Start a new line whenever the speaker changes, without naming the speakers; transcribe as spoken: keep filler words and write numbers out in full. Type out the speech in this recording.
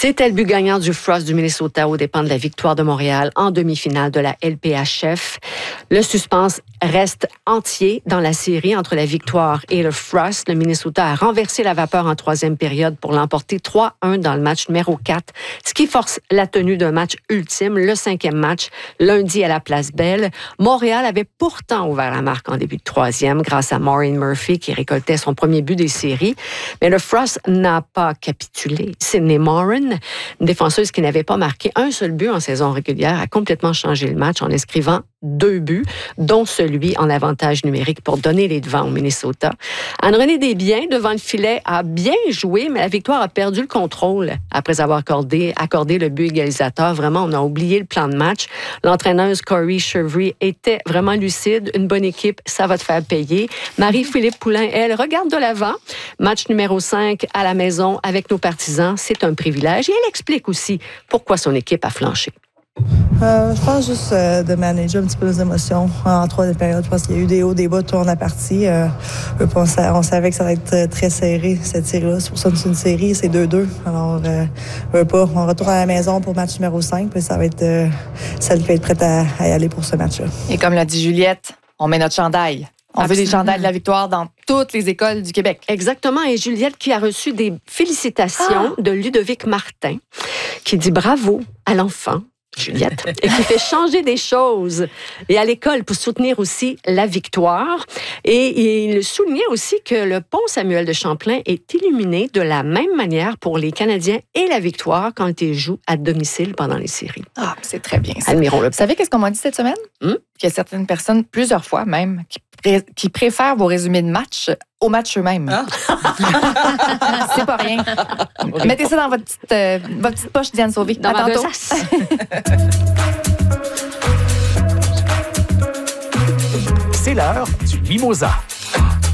C'était le but gagnant du Frost du Minnesota aux dépens de la victoire de Montréal en demi-finale de la L P H F. Le suspense reste entier dans la série entre la victoire et le Frost. Le Minnesota a renversé la vapeur en troisième période pour l'emporter trois un dans le match numéro quatre, ce qui force la tenue d'un match ultime, le cinquième match, lundi à la Place Belle. Montréal avait pourtant ouvert la marque en début de troisième grâce à Maureen Murphy qui récoltait son premier but des séries. Mais le Frost n'a pas capitulé. Sydney Morin, une défenseuse qui n'avait pas marqué un seul but en saison régulière, a complètement changé le match en inscrivant deux buts, dont celui en avantage numérique pour donner les devants au Minnesota. Anne-Renée Desbiens, devant le filet, a bien joué, mais la victoire a perdu le contrôle après avoir accordé, accordé le but égalisateur. Vraiment, on a oublié le plan de match. L'entraîneuse Corey Chevry était vraiment lucide. Une bonne équipe, ça va te faire payer. Marie-Philippe Poulin, elle, regarde de l'avant. Match numéro cinq à la maison avec nos partisans, c'est un privilège. Et elle explique aussi pourquoi son équipe a flanché.
Euh, je pense juste euh, de manager un petit peu les émotions en troisième période. Je pense qu'il y a eu des hauts, des bas tout au long de la partie. Euh, on, on savait que ça allait être très serré, cette série-là. C'est pour ça que c'est une série, c'est deux deux. Alors, euh, pas. On retourne à la maison pour le match numéro cinq, puis ça va être euh, celle qui va être prête à, à y aller pour ce match-là.
Et comme l'a dit Juliette, on met notre chandail. On Absolument. veut des chandails de la victoire dans toutes les écoles du Québec.
Exactement. Et Juliette qui a reçu des félicitations ah! de Ludovic Martin, qui dit bravo à l'enfant. Juliette, et qui fait changer des choses. Et à l'école, pour soutenir aussi la victoire. Et il soulignait aussi que le pont Samuel de Champlain est illuminé de la même manière pour les Canadiens et la victoire quand ils jouent à domicile pendant les séries.
Ah, c'est très bien ça.
Admirons-le.
Vous savez qu'est-ce qu'on m'a dit cette semaine?
Hum?
Qu'il y a certaines personnes, plusieurs fois même, qui, pré- qui préfèrent vos résumés de match au match eux-mêmes. Ah. C'est pas rien. Okay. Mettez ça dans votre petite, euh, votre petite poche, Diane Sauvé.
Dans
à
ma
tantôt.
besace.
C'est l'heure du Mimosa.